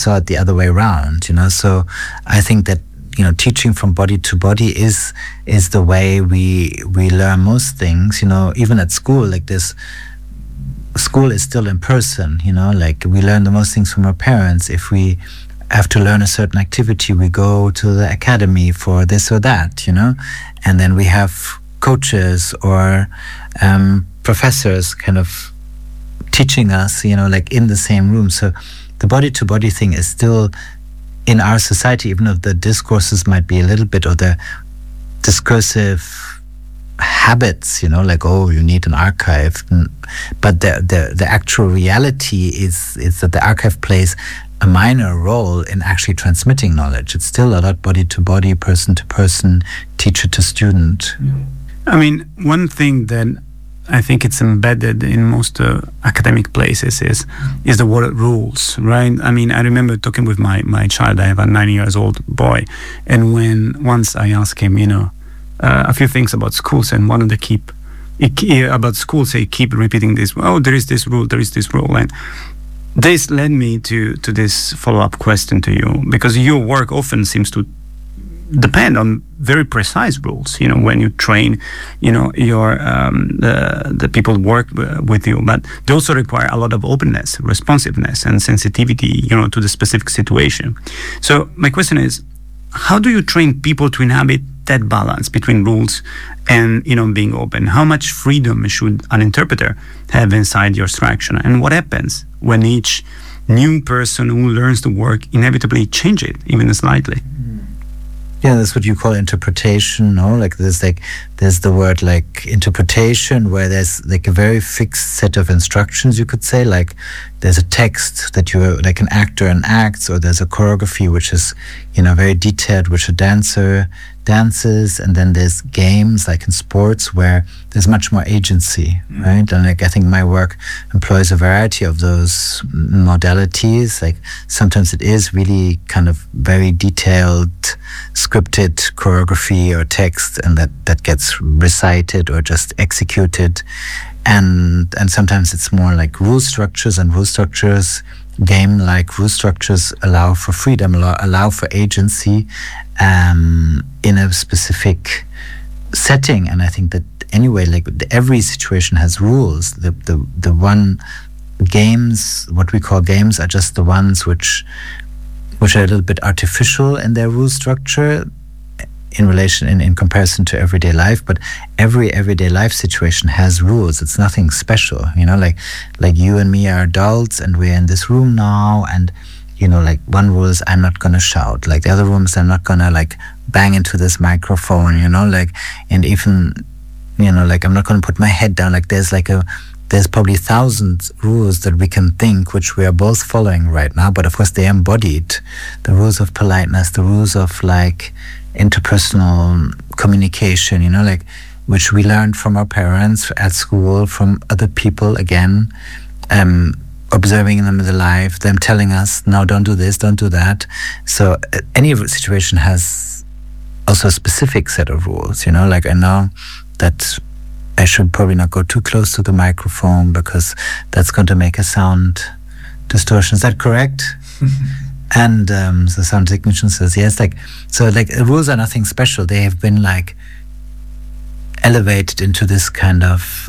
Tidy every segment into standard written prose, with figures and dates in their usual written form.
saw it the other way around, So I think that, teaching from body to body is the way we learn most things, even at school, like this. School is still in person, like we learn the most things from our parents. If we have to learn a certain activity, we go to the academy for this or that, and then we have coaches or professors kind of teaching us, like in the same room. So the body to body thing is still in our society, even if the discourses might be a little bit, or the discursive habits, like, oh, you need an archive, but the actual reality is that the archive plays a minor role in actually transmitting knowledge. It's still a lot body to body, person to person, teacher to student. I mean, one thing that I think it's embedded in most academic places is the word rules, right? I mean, I remember talking with my child. I have a 9-year-old boy, and once I asked him, a few things about schools, and one of the about schools, they keep repeating this. Oh, there is this rule, and this led me to this follow-up question to you, because your work often seems to depend on very precise rules. When you train, your the people work with you, but they also require a lot of openness, responsiveness, and sensitivity, to the specific situation. So my question is, how do you train people to inhabit that balance between rules and being open? How much freedom should an interpreter have inside your instruction, and what happens when each new person who learns the work inevitably change it even slightly? Yeah, that's what you call interpretation, no? Like there's the word like interpretation, where there's like a very fixed set of instructions, you could say. Like there's a text that you, like an actor enacts, or there's a choreography which is, very detailed, which a dancer dances, and then there's games like in sports where there's much more agency, right? And like I think my work employs a variety of those modalities. Like sometimes it is really kind of very detailed scripted choreography or text, and that gets recited or just executed, and sometimes it's more like rule structures, and rule structures, game-like rule structures, allow for freedom, allow for agency in a specific setting. And I think that anyway, like every situation has rules. The one games, what we call games, are just the ones which are a little bit artificial in their rule structure in comparison to everyday life. But every everyday life situation has rules. It's nothing special, like you and me are adults and we're in this room now, and like one rule is I'm not gonna shout. Like the other rooms, I'm not gonna like bang into this microphone, and even like I'm not gonna put my head down. Like there's probably thousands rules that we can think which we are both following right now, but of course they embodied the rules of politeness, the rules of like interpersonal communication, like which we learned from our parents at school, from other people, again, observing them in the life, them telling us, no, don't do this, don't do that. So any situation has also a specific set of rules, like I know that I should probably not go too close to the microphone because that's going to make a sound distortion. Is that correct? And the sound technician says yes. Rules are nothing special. They have been like elevated into this kind of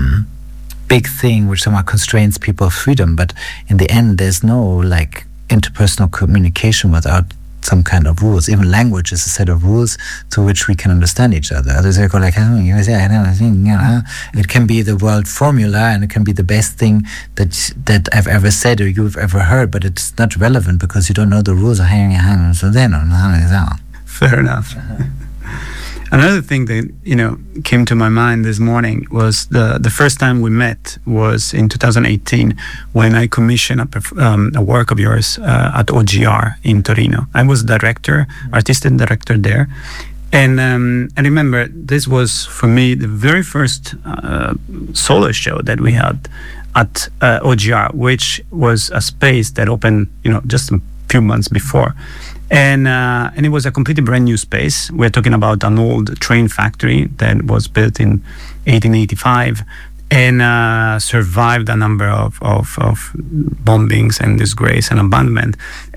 big thing which somehow constrains people's freedom. But in the end, there's no like interpersonal communication without some kind of rules. Even language is a set of rules through which we can understand each other. Others go like, it can be the world formula, and it can be the best thing that I've ever said or you've ever heard, but it's not relevant because you don't know the rules. Fair enough. Another thing that came to my mind this morning was the first time we met was in 2018 when I commissioned a work of yours at OGR in Torino. I was artistic director there, and I remember this was for me the very first solo show that we had at OGR, which was a space that opened just a few months before. And it was a completely brand new space. We're talking about an old train factory that was built in 1885 and survived a number of bombings and disgrace and abandonment.